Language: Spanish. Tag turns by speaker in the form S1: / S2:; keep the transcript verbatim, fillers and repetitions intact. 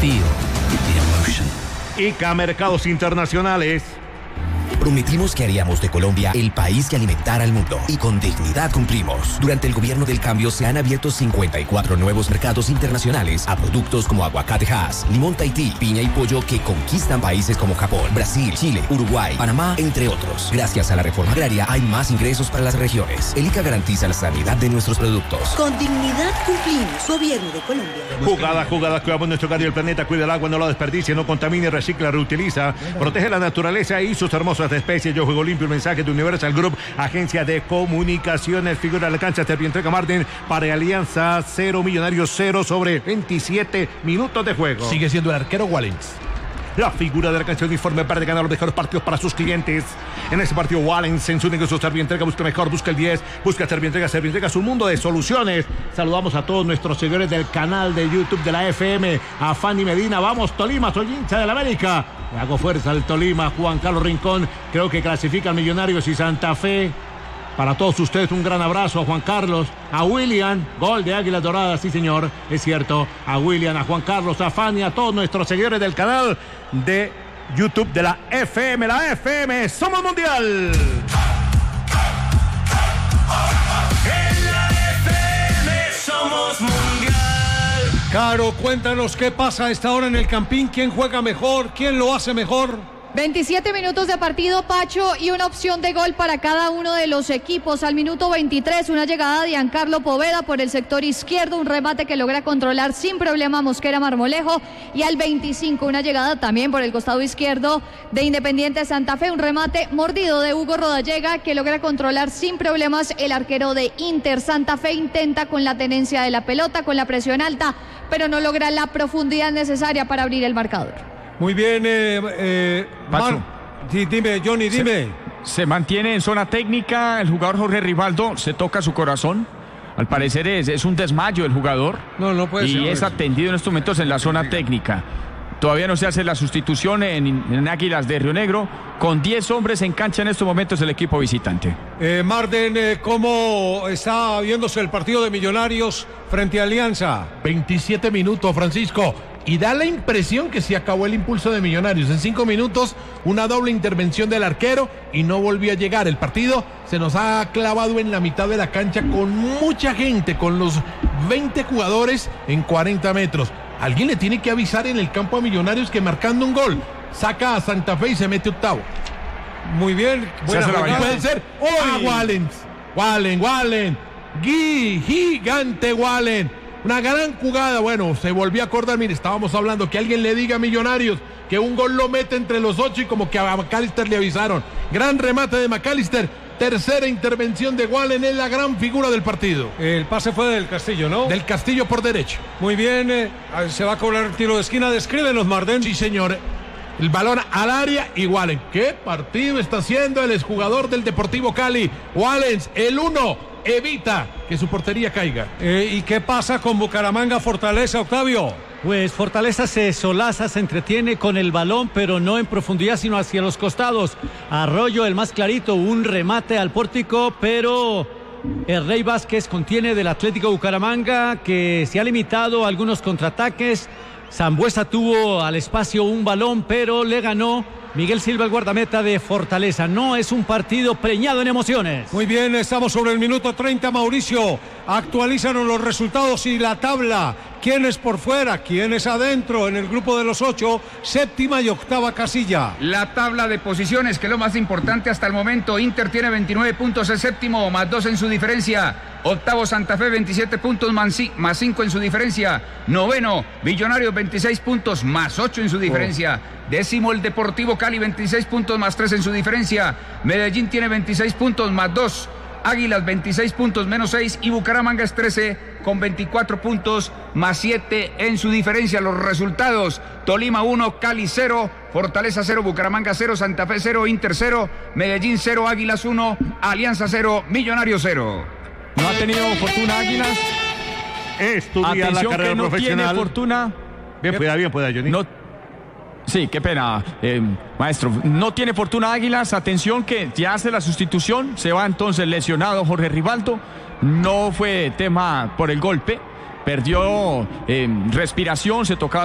S1: Feel the emotion.
S2: I C A Mercados Internacionales.
S3: Prometimos que haríamos de Colombia el país que alimentara al mundo y con dignidad cumplimos. Durante el gobierno del cambio se han abierto cincuenta y cuatro nuevos mercados internacionales a productos como aguacate Hass, limón Tahití, piña y pollo que conquistan países como Japón, Brasil, Chile, Uruguay, Panamá, entre otros. Gracias a la reforma agraria hay más ingresos para las regiones. El I C A garantiza la sanidad de nuestros productos.
S4: Con dignidad cumplimos. Gobierno de Colombia.
S2: Jugada, jugada, cuidamos nuestro hogar y el planeta, cuida el agua, no lo desperdicie, no contamine, recicla, reutiliza, protege la naturaleza y sus hermosas especies. Yo juego limpio, un mensaje de Universal Group, agencia de comunicaciones. Figura de la cancha, Servientrega Marden para Alianza cero, Millonarios cero sobre veintisiete minutos de juego.
S5: Sigue siendo el arquero Wallens.
S2: La figura de la canción uniforme verde gana los mejores partidos para sus clientes. En este partido, Wallens en su negocio Servientrega busca mejor, busca el diez, busca Servientrega, Servientrega es un mundo de soluciones. Saludamos a todos nuestros seguidores del canal de YouTube de la F M, a Fanny Medina. Vamos Tolima, soy hincha del América. Le hago fuerza al Tolima, Juan Carlos Rincón. Creo que clasifican Millonarios y Santa Fe. Para todos ustedes un gran abrazo a Juan Carlos, a William, gol de Águilas Doradas, sí señor, es cierto, a William, a Juan Carlos, a Fanny, a todos nuestros seguidores del canal de YouTube de la F M, la F M, Somos Mundial.
S6: En la F M somos mundial.
S7: Caro, cuéntanos qué pasa a esta hora en el Campín, quién juega mejor, quién lo hace mejor.
S8: veintisiete minutos de partido, Pacho, y una opción de gol para cada uno de los equipos. Al minuto veintitrés, una llegada de Giancarlo Poveda por el sector izquierdo, un remate que logra controlar sin problema Mosquera Marmolejo. Y al veinticinco, una llegada también por el costado izquierdo de Independiente Santa Fe, un remate mordido de Hugo Rodallega que logra controlar sin problemas el arquero de Inter. Santa Fe intenta con la tenencia de la pelota, con la presión alta, pero no logra la profundidad necesaria para abrir el marcador.
S7: Muy bien, eh, eh, Mar... sí, dime, Johnny, dime.
S9: Se, se mantiene en zona técnica el jugador Jorge Rivaldo, se toca su corazón. Al parecer es, es un desmayo el jugador.
S7: No, no puede
S9: y
S7: ser.
S9: Y es atendido en estos momentos en la zona técnica. Todavía no se hace la sustitución en, en Águilas de Río Negro. Con diez hombres en cancha en estos momentos el equipo visitante.
S7: Eh, Marden, eh, ¿cómo está viéndose el partido de Millonarios frente a Alianza?
S5: veintisiete minutos, Francisco. Y da la impresión que se acabó el impulso de Millonarios. En cinco minutos, una doble intervención del arquero y no volvió a llegar. El partido se nos ha clavado en la mitad de la cancha con mucha gente, con los veinte jugadores en cuarenta metros. Alguien le tiene que avisar en el campo a Millonarios que marcando un gol, saca a Santa Fe y se mete octavo.
S7: Muy bien.
S5: Buena jugada. Puede ser. ¡Oh, Wallens! Wallen, Wallen. Gui, gigante Wallen. Una gran jugada, bueno, se volvió a acordar, mire, estábamos hablando, que alguien le diga a Millonarios que un gol lo mete entre los ocho y como que a McAllister le avisaron. Gran remate de McAllister, tercera intervención de Wallen, es la gran figura del partido.
S7: El pase fue del Castillo, ¿no?
S5: Del Castillo por derecho.
S7: Muy bien, eh, se va a cobrar el tiro de esquina, descríbenos, Marden.
S5: Sí, señor. El balón al área y Wallen. ¿Qué partido está haciendo el exjugador del Deportivo Cali? Wallens, el uno. Evita que su portería caiga.
S7: Eh, ¿Y qué pasa con Bucaramanga Fortaleza, Octavio?
S10: Pues Fortaleza se solaza, se entretiene con el balón, pero no en profundidad, sino hacia los costados. Arroyo, el más clarito, un remate al pórtico, pero el Rey Vázquez contiene del Atlético Bucaramanga, que se ha limitado a algunos contraataques. Sambuesa tuvo al espacio un balón, pero le ganó Miguel Silva, el guardameta de Fortaleza. No es un partido preñado en emociones.
S7: Muy bien, estamos sobre el minuto treinta, Mauricio. Actualízanos los resultados y la tabla. ¿Quién es por fuera? ¿Quién es adentro? En el grupo de los ocho, séptima y octava casilla.
S11: La tabla de posiciones, que es lo más importante hasta el momento. Inter tiene veintinueve puntos, el séptimo, más dos en su diferencia. Octavo, Santa Fe, veintisiete puntos, más cinco en su diferencia. Noveno, Millonarios, veintiséis puntos, más ocho en su diferencia. Oh. Décimo, el Deportivo Cali, veintiséis puntos, más tres en su diferencia. Medellín tiene veintiséis puntos, más dos. Águilas, veintiséis puntos, menos seis. Y Bucaramanga es trece, con veinticuatro puntos, más siete en su diferencia. Los resultados: Tolima uno, Cali cero, Fortaleza cero, Bucaramanga cero, Santa Fe cero, Inter cero, Medellín cero, Águilas uno, Alianza cero, Millonarios cero.
S9: No ha tenido fortuna Águilas.
S2: Estudia la carrera
S9: que no
S2: profesional.
S9: Tiene fortuna.
S2: Bien pueda, bien pueda, Johnny.
S9: No, sí, qué pena, eh, maestro. No tiene fortuna Águilas. Atención que ya hace la sustitución. Se va entonces lesionado Jorge Rivaldo. No fue tema por el golpe. Perdió eh, respiración, se tocaba